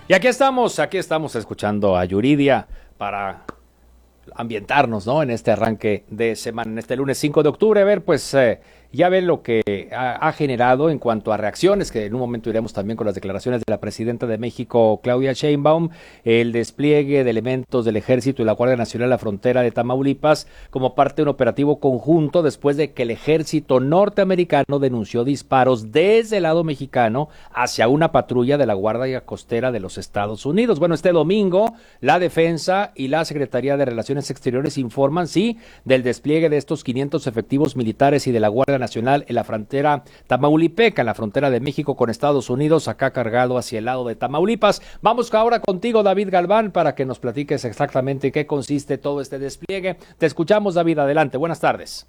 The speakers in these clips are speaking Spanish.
Y aquí estamos escuchando a Yuridia para ambientarnos, ¿no? En este arranque de semana, en este lunes 5 de octubre. A ver, pues ya ven lo que ha generado en cuanto a reacciones, que en un momento iremos también con las declaraciones de la presidenta de México, Claudia Sheinbaum, el despliegue de elementos del Ejército y la Guardia Nacional a la frontera de Tamaulipas como parte de un operativo conjunto después de que el Ejército norteamericano denunció disparos desde el lado mexicano hacia una patrulla de la Guardia Costera de los Estados Unidos. Bueno, este domingo la Defensa y la Secretaría de Relaciones Exteriores informan, sí, del despliegue de estos 500 efectivos militares y de la Guardia Nacional en la frontera tamaulipeca, en la frontera de México con Estados Unidos, acá cargado hacia el lado de Tamaulipas. Vamos ahora contigo, David Galván, para que nos platiques exactamente qué consiste todo este despliegue. Te escuchamos, David, adelante, buenas tardes.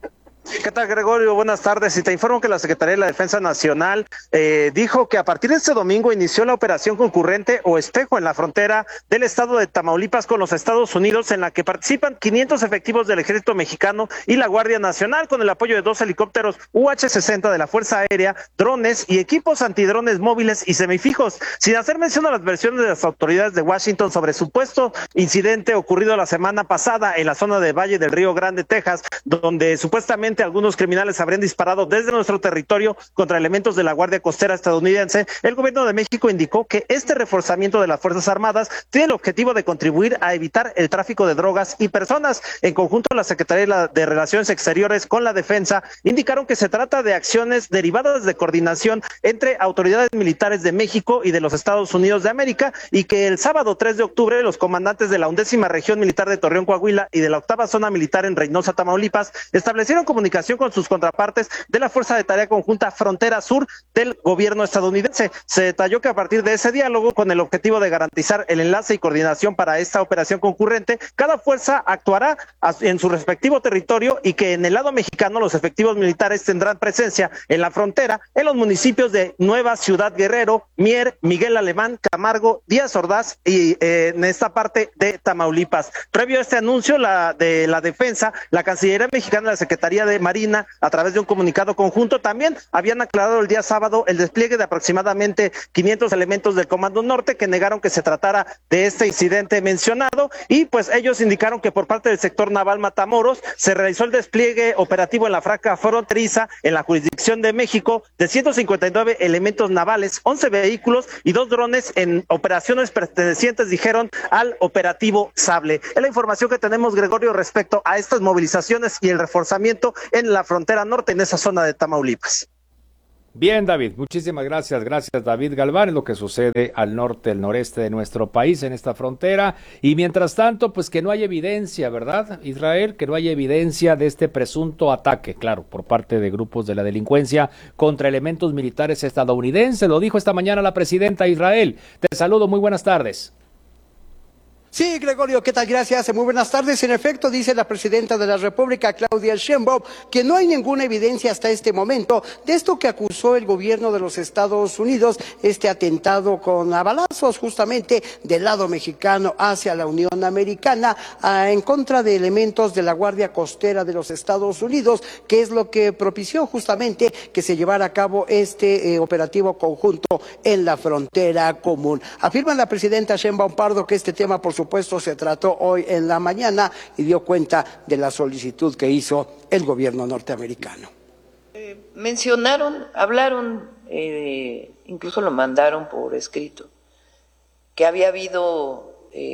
¿Qué tal, Gregorio? Buenas tardes. Y te informo que la Secretaría de la Defensa Nacional dijo que a partir de este domingo inició la operación concurrente o espejo en la frontera del estado de Tamaulipas con los Estados Unidos, en la que participan 500 efectivos del Ejército Mexicano y la Guardia Nacional, con el apoyo de 2 helicópteros UH-60 de la Fuerza Aérea, drones y equipos antidrones móviles y semifijos, sin hacer mención a las versiones de las autoridades de Washington sobre supuesto incidente ocurrido la semana pasada en la zona de Valle del Río Grande, Texas, donde supuestamente algunos criminales habrían disparado desde nuestro territorio contra elementos de la Guardia Costera estadounidense. El gobierno de México indicó que este reforzamiento de las Fuerzas Armadas tiene el objetivo de contribuir a evitar el tráfico de drogas y personas. En conjunto, la Secretaría de Relaciones Exteriores con la Defensa indicaron que se trata de acciones derivadas de coordinación entre autoridades militares de México y de los Estados Unidos de América, y que el sábado 3 de octubre los comandantes de la 11ª Región Militar de Torreón, Coahuila, y de la 8ª Zona Militar en Reynosa, Tamaulipas, establecieron comunicación con sus contrapartes de la Fuerza de Tarea Conjunta Frontera Sur del gobierno estadounidense. Se detalló que a partir de ese diálogo, con el objetivo de garantizar el enlace y coordinación para esta operación concurrente, cada fuerza actuará en su respectivo territorio, y que en el lado mexicano los efectivos militares tendrán presencia en la frontera en los municipios de Nueva Ciudad Guerrero, Mier, Miguel Alemán, Camargo, Díaz Ordaz y en esta parte de Tamaulipas. Previo a este anuncio de la Defensa, la Cancillería Mexicana y la Secretaría de Marina, a través de un comunicado conjunto, también habían aclarado el día sábado el despliegue de aproximadamente 500 elementos del Comando Norte, que negaron que se tratara de este incidente mencionado, y pues ellos indicaron que por parte del sector naval Matamoros se realizó el despliegue operativo en la franja fronteriza en la jurisdicción de México de 159 elementos navales, 11 vehículos y 2 drones en operaciones pertenecientes, dijeron, al operativo Sable. Es la información que tenemos, Gregorio, respecto a estas movilizaciones y el reforzamiento en la frontera norte, en esa zona de Tamaulipas. Bien, David, muchísimas gracias. Gracias, David Galván. Es lo que sucede al norte, el noreste de nuestro país, en esta frontera. Y mientras tanto, pues que no hay evidencia, ¿verdad, Israel? Que no hay evidencia de este presunto ataque, claro, por parte de grupos de la delincuencia contra elementos militares estadounidenses. Lo dijo esta mañana la presidenta Israel. Te saludo, muy buenas tardes. Sí, Gregorio, ¿qué tal? Gracias. Muy buenas tardes. En efecto, dice la presidenta de la República, Claudia Sheinbaum, que no hay ninguna evidencia hasta este momento de esto que acusó el gobierno de los Estados Unidos, este atentado con balazos justamente del lado mexicano hacia la Unión Americana, en contra de elementos de la Guardia Costera de los Estados Unidos, que es lo que propició justamente que se llevara a cabo este operativo conjunto en la frontera común. Afirma la presidenta Sheinbaum Pardo que este tema, por supuesto, se trató hoy en la mañana y dio cuenta de la solicitud que hizo el gobierno norteamericano. Hablaron, incluso lo mandaron por escrito, que había habido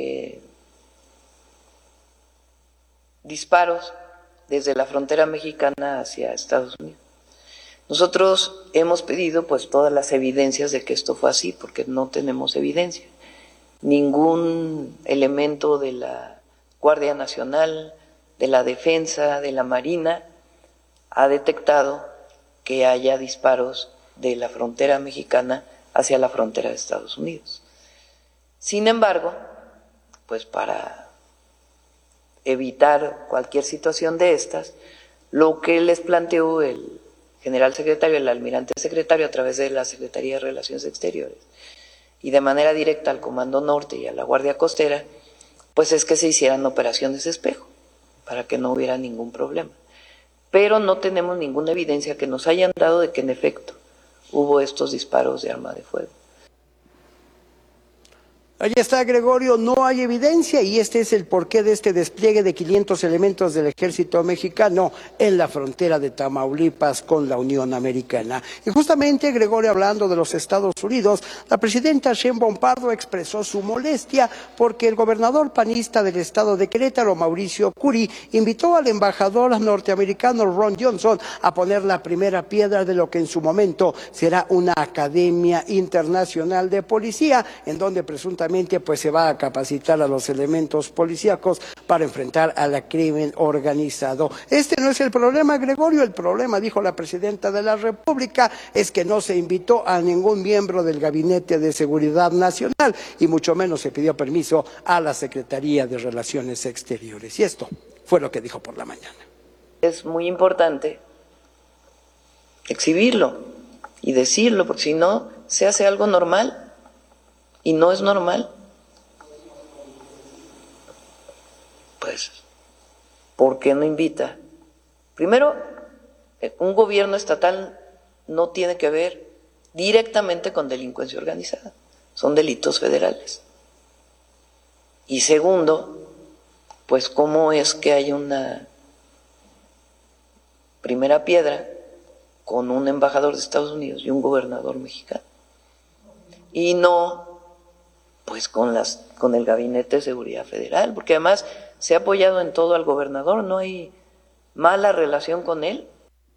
disparos desde la frontera mexicana hacia Estados Unidos. Nosotros hemos pedido pues todas las evidencias de que esto fue así, porque no tenemos evidencia. Ningún elemento de la Guardia Nacional, de la Defensa, de la Marina ha detectado que haya disparos de la frontera mexicana hacia la frontera de Estados Unidos. Sin embargo, pues para evitar cualquier situación de estas, lo que les planteó el general secretario, el almirante secretario, a través de la Secretaría de Relaciones Exteriores, y de manera directa al Comando Norte y a la Guardia Costera, pues es que se hicieran operaciones espejo, para que no hubiera ningún problema. Pero no tenemos ninguna evidencia que nos hayan dado de que en efecto hubo estos disparos de arma de fuego. Ahí está, Gregorio, no hay evidencia y este es el porqué de este despliegue de 500 elementos del ejército mexicano en la frontera de Tamaulipas con la Unión Americana. Y justamente, Gregorio, hablando de los Estados Unidos, la presidenta Sheinbaum Pardo expresó su molestia porque el gobernador panista del estado de Querétaro, Mauricio Curi, invitó al embajador norteamericano Ron Johnson a poner la primera piedra de lo que en su momento será una academia internacional de policía, en donde presuntamente pues se va a capacitar a los elementos policíacos para enfrentar al crimen organizado. Este no es el problema, Gregorio, el problema, dijo la presidenta de la República, es que no se invitó a ningún miembro del Gabinete de Seguridad Nacional y mucho menos se pidió permiso a la Secretaría de Relaciones Exteriores. Y esto fue lo que dijo por la mañana. Es muy importante exhibirlo y decirlo, porque si no se hace algo normal. Y no es normal, pues, ¿por qué no invita? Primero, un gobierno estatal no tiene que ver directamente con delincuencia organizada, son delitos federales. Y segundo, pues, ¿cómo es que hay una primera piedra con un embajador de Estados Unidos y un gobernador mexicano? Y no pues con el Gabinete de Seguridad Federal, porque además se ha apoyado en todo al gobernador, no hay mala relación con él.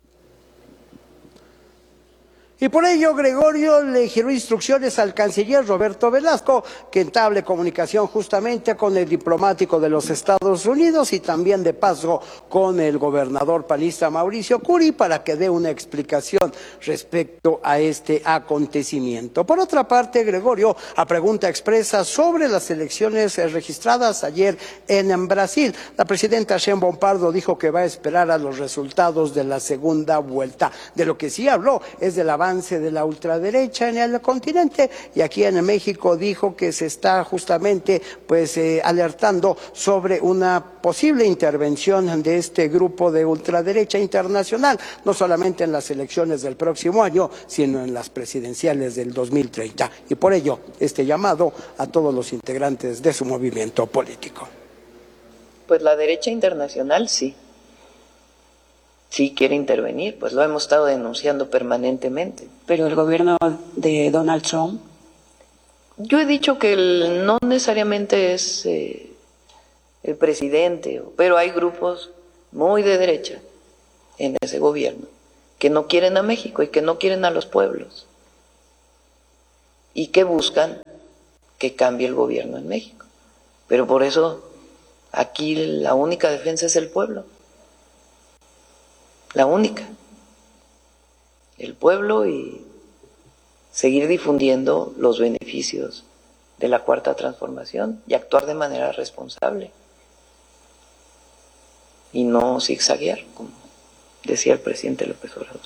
Y por ello, Gregorio le giró instrucciones al canciller Roberto Velasco que entable comunicación justamente con el diplomático de los Estados Unidos y también de paso con el gobernador panista Mauricio Curi para que dé una explicación respecto a este acontecimiento. Por otra parte, Gregorio, a pregunta expresa sobre las elecciones registradas ayer en Brasil, la presidenta Sheinbaum Pardo dijo que va a esperar a los resultados de la segunda vuelta. De lo que sí habló es del avance de la ultraderecha en el continente y aquí en México dijo que se está justamente pues alertando sobre una posible intervención de este grupo de ultraderecha internacional, no solamente en las elecciones del próximo año, sino en las presidenciales del 2030 y por ello este llamado a todos los integrantes de su movimiento político. Pues la derecha internacional sí quiere intervenir, pues lo hemos estado denunciando permanentemente. Pero el gobierno de Donald Trump. Yo he dicho que no necesariamente es el presidente, pero hay grupos muy de derecha en ese gobierno que no quieren a México y que no quieren a los pueblos y que buscan que cambie el gobierno en México. Pero por eso aquí la única defensa es el pueblo. La única, el pueblo y seguir difundiendo los beneficios de la Cuarta Transformación y actuar de manera responsable y no zigzaguear, como decía el presidente López Obrador.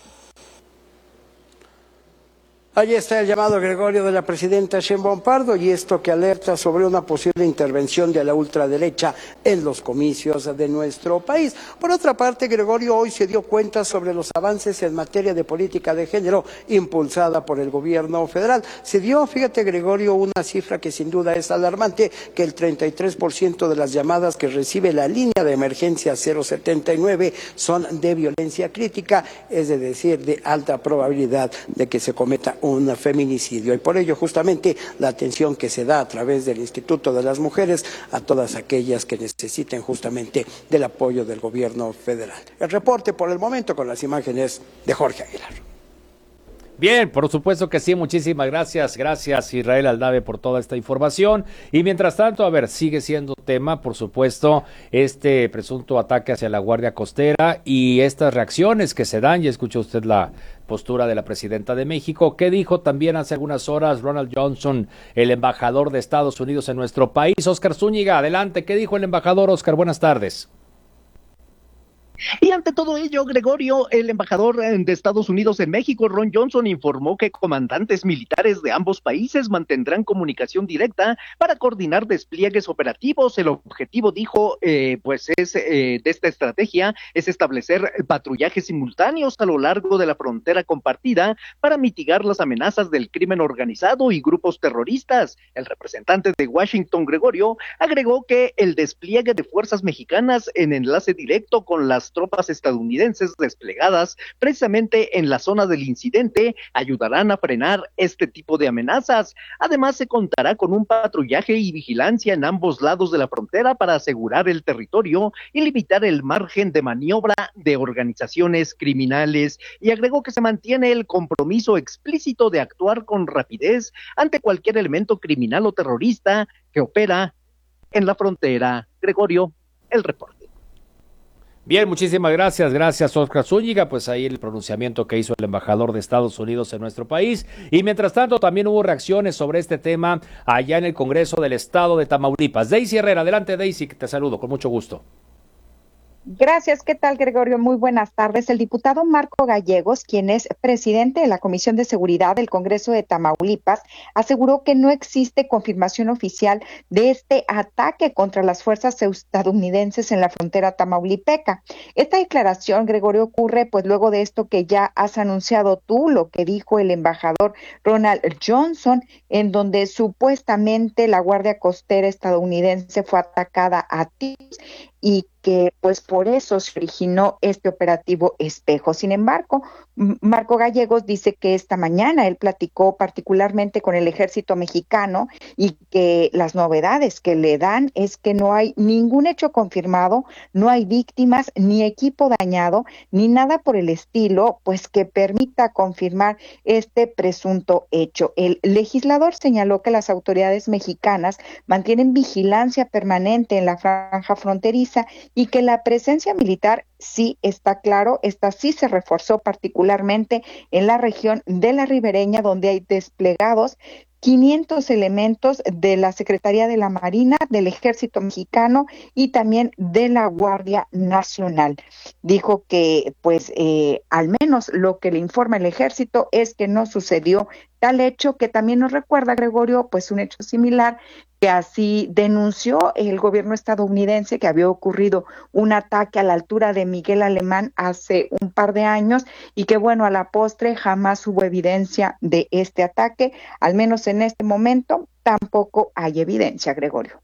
Allí está el llamado, Gregorio, de la presidenta Sheinbaum Pardo y esto que alerta sobre una posible intervención de la ultraderecha en los comicios de nuestro país. Por otra parte, Gregorio hoy se dio cuenta sobre los avances en materia de política de género impulsada por el gobierno federal. Se dio, fíjate, Gregorio, una cifra que sin duda es alarmante, que el 33% de las llamadas que recibe la línea de emergencia 079 son de violencia crítica, es decir, de alta probabilidad de que se cometa un feminicidio y por ello justamente la atención que se da a través del Instituto de las Mujeres a todas aquellas que necesiten justamente del apoyo del gobierno federal. El reporte por el momento con las imágenes de Jorge Aguilar. Bien, por supuesto que sí, muchísimas gracias. Gracias, Israel Aldave, por toda esta información. Y mientras tanto, a ver, sigue siendo tema, por supuesto, este presunto ataque hacia la Guardia Costera y estas reacciones que se dan. Ya escuchó usted la postura de la presidenta de México. ¿Qué dijo también hace algunas horas Ronald Johnson, el embajador de Estados Unidos en nuestro país? Oscar Zúñiga, adelante. ¿Qué dijo el embajador, Oscar? Buenas tardes. Y ante todo ello, Gregorio, el embajador de Estados Unidos en México, Ron Johnson, informó que comandantes militares de ambos países mantendrán comunicación directa para coordinar despliegues operativos. El objetivo, dijo, de esta estrategia es establecer patrullajes simultáneos a lo largo de la frontera compartida para mitigar las amenazas del crimen organizado y grupos terroristas. El representante de Washington, Gregorio, agregó que el despliegue de fuerzas mexicanas en enlace directo con las tropas estadounidenses desplegadas precisamente en la zona del incidente ayudarán a frenar este tipo de amenazas. Además, se contará con un patrullaje y vigilancia en ambos lados de la frontera para asegurar el territorio y limitar el margen de maniobra de organizaciones criminales. Y agregó que se mantiene el compromiso explícito de actuar con rapidez ante cualquier elemento criminal o terrorista que opera en la frontera. Gregorio, el reporte. Bien, muchísimas gracias, Oscar Zúñiga, pues ahí el pronunciamiento que hizo el embajador de Estados Unidos en nuestro país. Y mientras tanto también hubo reacciones sobre este tema allá en el Congreso del Estado de Tamaulipas. Daisy Herrera, adelante Daisy, te saludo con mucho gusto. Gracias, ¿qué tal, Gregorio? Muy buenas tardes. El diputado Marco Gallegos, quien es presidente de la Comisión de Seguridad del Congreso de Tamaulipas, aseguró que no existe confirmación oficial de este ataque contra las fuerzas estadounidenses en la frontera tamaulipeca. Esta declaración, Gregorio, ocurre pues luego de esto que ya has anunciado tú, lo que dijo el embajador Ronald Johnson, en donde supuestamente la Guardia Costera estadounidense fue atacada a tiros y que pues por eso se originó este operativo Espejo. Sin embargo, Marco Gallegos dice que esta mañana él platicó particularmente con el ejército mexicano y que las novedades que le dan es que no hay ningún hecho confirmado, no hay víctimas, ni equipo dañado, ni nada por el estilo, pues que permita confirmar este presunto hecho. El legislador señaló que las autoridades mexicanas mantienen vigilancia permanente en la franja fronteriza y que la presencia militar sí está claro, esta sí se reforzó particularmente en la región de la ribereña, donde hay desplegados 500 elementos de la Secretaría de la Marina, del Ejército Mexicano y también de la Guardia Nacional. Dijo que, al menos lo que le informa el Ejército es que no sucedió tal hecho, que también nos recuerda, Gregorio, pues un hecho similar que así denunció el gobierno estadounidense, que había ocurrido un ataque a la altura de Miguel Alemán hace un par de años y que, bueno, a la postre jamás hubo evidencia de este ataque, al menos en este momento tampoco hay evidencia, Gregorio.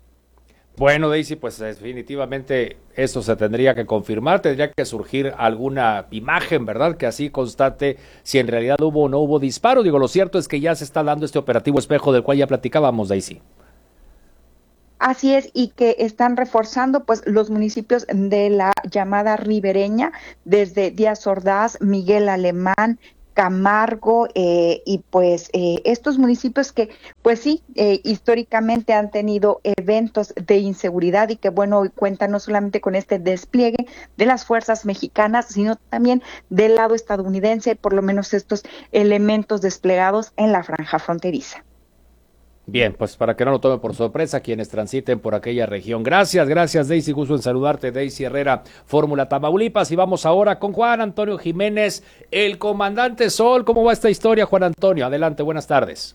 Bueno, Daisy, pues definitivamente eso se tendría que confirmar, tendría que surgir alguna imagen, ¿verdad?, que así constate si en realidad hubo o no hubo disparo. Digo, lo cierto es que ya se está dando este operativo Espejo del cual ya platicábamos, Daisy. Así es, y que están reforzando pues los municipios de la llamada ribereña, desde Díaz Ordaz, Miguel Alemán, Camargo, estos municipios que pues sí, históricamente han tenido eventos de inseguridad y que bueno, hoy cuentan no solamente con este despliegue de las fuerzas mexicanas, sino también del lado estadounidense, por lo menos estos elementos desplegados en la franja fronteriza. Bien, pues para que no lo tome por sorpresa quienes transiten por aquella región. Gracias Daisy, gusto en saludarte, Daisy Herrera, Fórmula Tamaulipas. Y vamos ahora con Juan Antonio Jiménez, el comandante Sol. ¿Cómo va esta historia, Juan Antonio? Adelante, buenas tardes.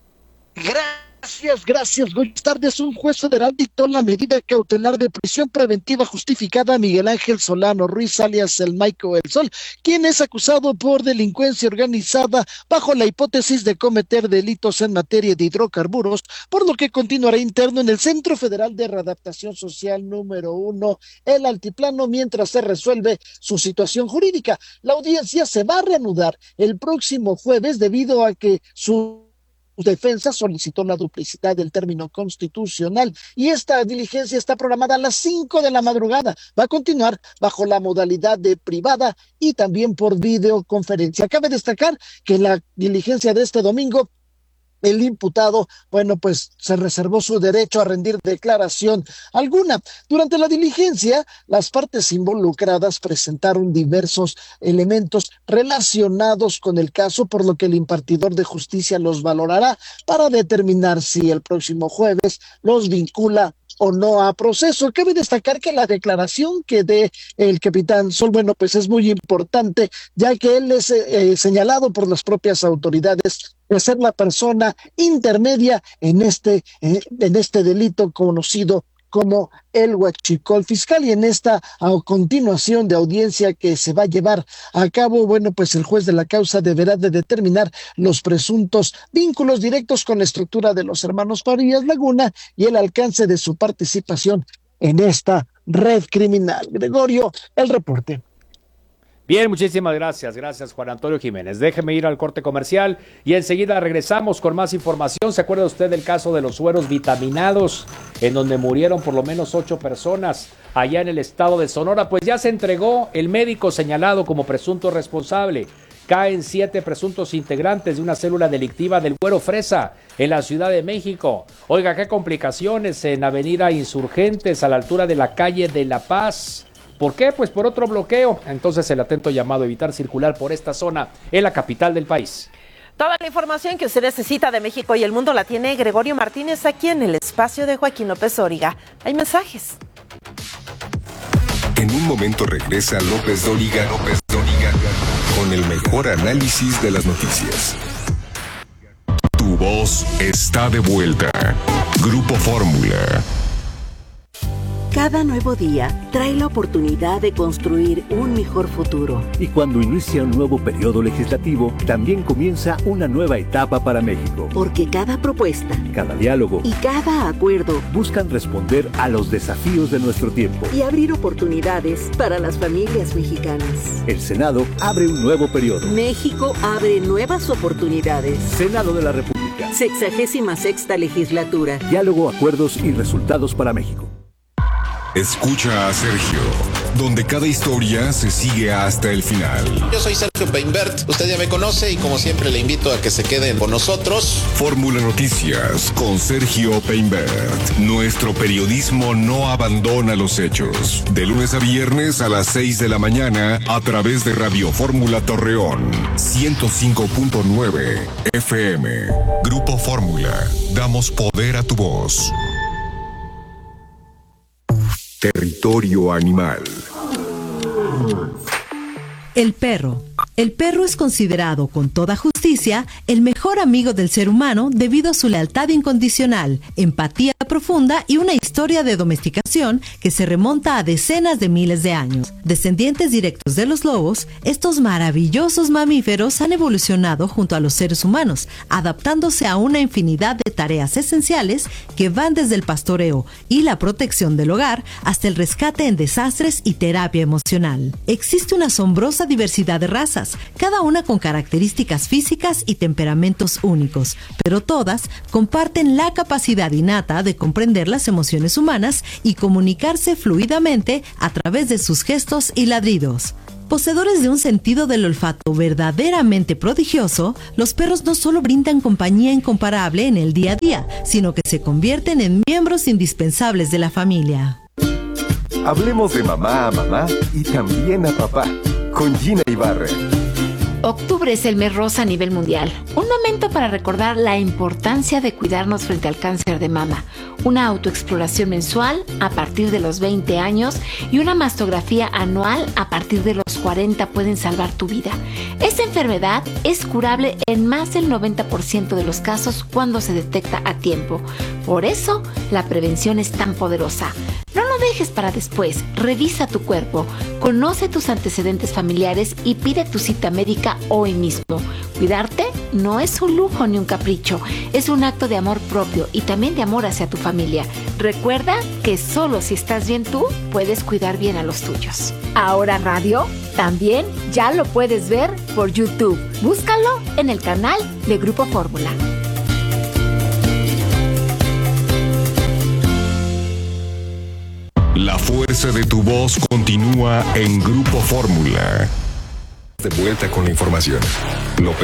Gracias. Buenas tardes. Un juez federal dictó la medida cautelar de prisión preventiva justificada a Miguel Ángel Solano Ruiz, alias el Maico El Sol, quien es acusado por delincuencia organizada bajo la hipótesis de cometer delitos en materia de hidrocarburos, por lo que continuará interno en el Centro Federal de Readaptación Social número 1, el Altiplano, mientras se resuelve su situación jurídica. La audiencia se va a reanudar el próximo jueves debido a que su defensa solicitó la duplicidad del término constitucional y esta diligencia está programada a las 5 de la madrugada. Va a continuar bajo la modalidad de privada y también por videoconferencia. Cabe destacar que la diligencia de este domingo, el imputado, se reservó su derecho a rendir declaración alguna. Durante la diligencia, las partes involucradas presentaron diversos elementos relacionados con el caso, por lo que el impartidor de justicia los valorará para determinar si el próximo jueves los vincula o no a proceso. Cabe destacar que la declaración que dé el capitán Sol, bueno, pues es muy importante, ya que él es señalado por las propias autoridades de ser la persona intermedia en este delito conocido como el huachicol fiscal. Y en esta continuación de audiencia que se va a llevar a cabo, bueno, pues el juez de la causa deberá de determinar los presuntos vínculos directos con la estructura de los hermanos Farías Laguna y el alcance de su participación en esta red criminal. Gregorio, el reporte. Bien, muchísimas gracias. Gracias, Juan Antonio Jiménez. Déjeme ir al corte comercial y enseguida regresamos con más información. ¿Se acuerda usted del caso de los sueros vitaminados, en donde murieron por lo menos 8 personas allá en el estado de Sonora? Pues ya se entregó el médico señalado como presunto responsable. Caen 7 presuntos integrantes de una célula delictiva del Güero Fresa en la Ciudad de México. Oiga, qué complicaciones en Avenida Insurgentes, a la altura de la calle de La Paz. ¿Por qué? Pues por otro bloqueo. Entonces el atento llamado a evitar circular por esta zona en la capital del país. Toda la información que usted necesita de México y el mundo la tiene Gregorio Martínez aquí en el espacio de Joaquín López Dóriga. Hay mensajes. En un momento regresa López Dóriga con el mejor análisis de las noticias. Tu voz está de vuelta. Grupo Fórmula. Cada nuevo día trae la oportunidad de construir un mejor futuro. Y cuando inicia un nuevo periodo legislativo, también comienza una nueva etapa para México. Porque cada propuesta, cada diálogo y cada acuerdo buscan responder a los desafíos de nuestro tiempo y abrir oportunidades para las familias mexicanas. El Senado abre un nuevo periodo. México abre nuevas oportunidades. Senado de la República. 66ª legislatura. Diálogo, acuerdos y resultados para México. Escucha a Sergio, donde cada historia se sigue hasta el final. Yo soy Sergio Peinbert, usted ya me conoce y como siempre le invito a que se queden con nosotros. Fórmula Noticias con Sergio Peinbert. Nuestro periodismo no abandona los hechos. De lunes a viernes a las 6 de la mañana a través de Radio Fórmula Torreón. 105.9 FM. Grupo Fórmula. Damos poder a tu voz. Territorio animal. El perro. El perro es considerado con toda justicia el mejor amigo del ser humano debido a su lealtad incondicional, empatía profunda y una historia de domesticación que se remonta a decenas de miles de años. Descendientes directos de los lobos, estos maravillosos mamíferos han evolucionado junto a los seres humanos, adaptándose a una infinidad de tareas esenciales que van desde el pastoreo y la protección del hogar hasta el rescate en desastres y terapia emocional. Existe una asombrosa diversidad de razas, cada una con características físicas y temperamentos únicos, pero todas comparten la capacidad innata de comprender las emociones humanas y comunicarse fluidamente a través de sus gestos y ladridos. Poseedores de un sentido del olfato verdaderamente prodigioso, los perros no solo brindan compañía incomparable en el día a día, sino que se convierten en miembros indispensables de la familia. Hablemos de mamá a mamá y también a papá, con Gina Ibarra. Octubre es el mes rosa a nivel mundial. Un momento para recordar la importancia de cuidarnos frente al cáncer de mama. Una autoexploración mensual a partir de los 20 años y una mastografía anual a partir de los 40 pueden salvar tu vida. Esta enfermedad es curable en más del 90% de los casos cuando se detecta a tiempo. Por eso, la prevención es tan poderosa. No lo dejes para después. Revisa tu cuerpo, conoce tus antecedentes familiares y pide tu cita médica hoy mismo. Cuidarte no es un lujo ni un capricho, es un acto de amor propio y también de amor hacia tu familia. Recuerda que solo si estás bien tú, puedes cuidar bien a los tuyos. Ahora Radio, también ya lo puedes ver por YouTube. Búscalo en el canal de Grupo Fórmula. La fuerza de tu voz continúa en Grupo Fórmula. De vuelta con la información. López